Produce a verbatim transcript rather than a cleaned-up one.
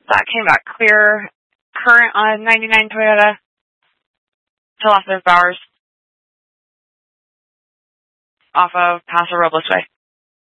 That came back clear. Current on ninety-nine Toyota. Till off of Bowers. Off of Paso Robles Way.